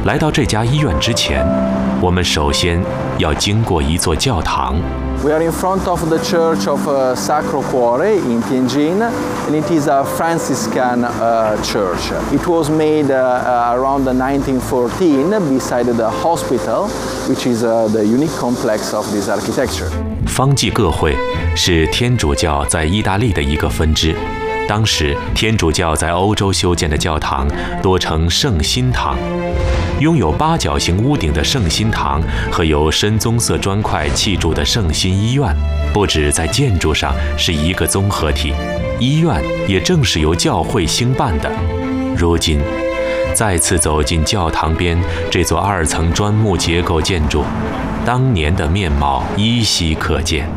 来到这家医院之前，我们首先要经过一座教堂。 We are in front of the Church of Sacro Cuore in Tianjin, and it is a Franciscan church. It was made around 1914 beside the hospital, which is the unique complex of this architecture. 方济各会是天主教在意大利的一个分支。当时，天主教在欧洲修建的教堂多称圣心堂。拥有八角形屋顶的圣心堂和由深棕色砖块砌筑的圣心医院，不止在建筑上是一个综合体，医院也正是由教会兴办的。如今，再次走进教堂边这座2层砖木结构建筑，当年的面貌依稀可见。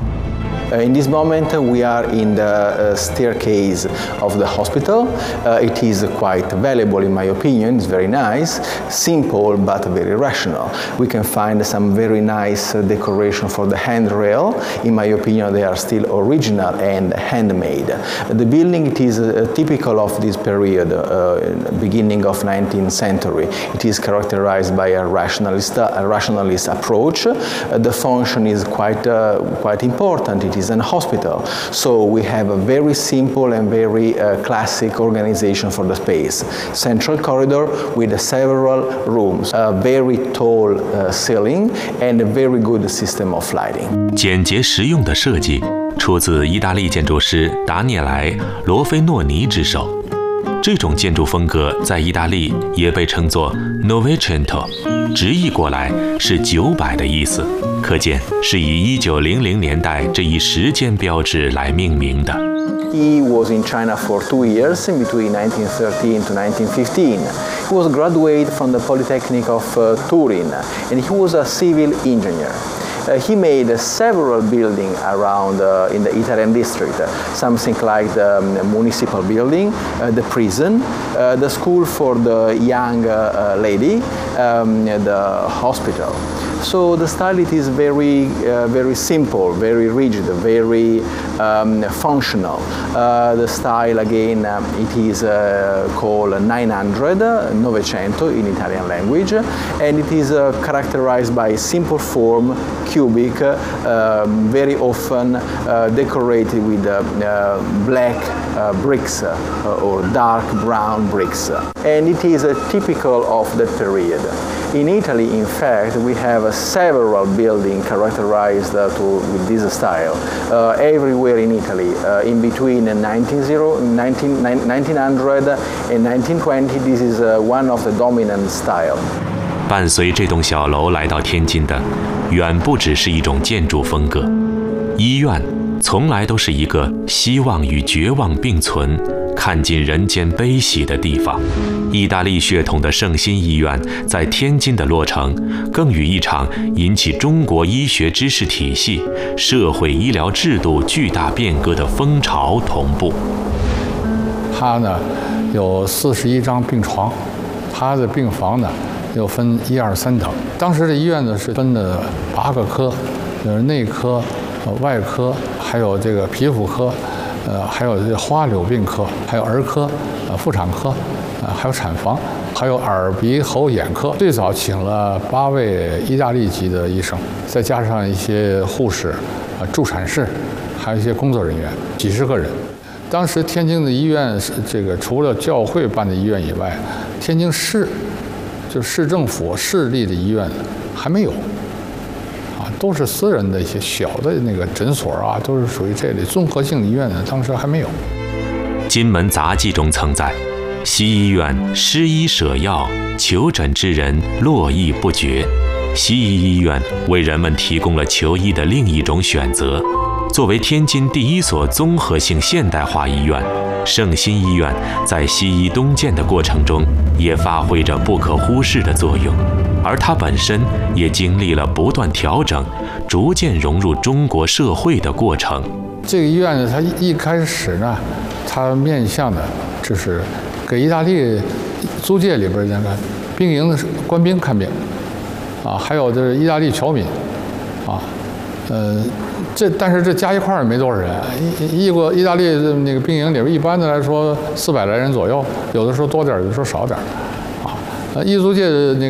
In this moment, we are in the staircase of the hospital. It is quite valuable, in my opinion. It's very nice, simple, but very rational. We can find some very nice decoration for the handrail. In my opinion, they are still original and handmade. The building, it is typical of this period, beginning of 19th century. It is characterized by a rationalist approach. The function is quite important. It is an hospital, so we have a very simple and very classic organization for the space. Central corridor with several rooms, a very tall ceiling, and a very good system of lighting. 简洁实用的设计出自意大利建筑师达涅莱·罗菲诺尼之手。这种建筑风格在意大利也被称作 Novecento， 直译过来是900的意思，可见是以1900年代这一时间标志来命名的。 He was in China for 2 years, in between 1913 to 1915. He was a graduate from the Polytechnic of Turin, and he was a civil engineer. He made several buildings around in the Italian district, something like the municipal building, the prison, the school for the young lady, the hospital. So the style it is very simple, very rigid, very functional. The style again it is called 900 Novecento in Italian language, and it is characterized by simple form, cubic, very often decorated with black bricks or dark brown bricks, and it is typical of that period. In Italy, in fact, we have several buildings characterized with this style. Everywhere in Italy, in between 1900 and 1920, this is one of the dominant style. 伴随这栋小楼来到天津的，远不只是一种建筑风格。医院从来都是一个希望与绝望并存、看尽人间悲喜的地方。意大利血统的圣心医院在天津的落成，更与一场引起中国医学知识体系、社会医疗制度巨大变革的风潮同步。 它呢有41张病床，它的病房呢又分1、2、3等。当时的医院呢是分的8个科，内科、外科，还有这个皮肤科。还有这花柳病科，还有儿科，妇产科，还有产房，还有耳鼻喉眼科。最早请了8位意大利籍的医生，再加上一些护士、助产士，还有一些工作人员，几十个人。当时天津的医院是这个除了教会办的医院以外，天津市就市政府市立的医院还没有。都是私人的一些小的那个诊所啊，都是属于这类综合性医院呢，当时还没有。 金门杂记中曾载，西医院施医舍药，求诊之人络绎不绝。西医医院为人们提供了求医的另一种选择。作为天津第一所综合性现代化医院，圣心医院在西医东渐的过程中也发挥着不可忽视的作用，而它本身也经历了不断调整、逐渐融入中国社会的过程。 这个医院呢，它一开始呢，它面向的就是给意大利租界里边那个兵营的官兵看病，还有就是意大利侨民，但是这加一块儿没多少人，一个意大利的那个兵营里边，一般的来说400来人左右，有的时候多点，有的时候少点，医租界的那个。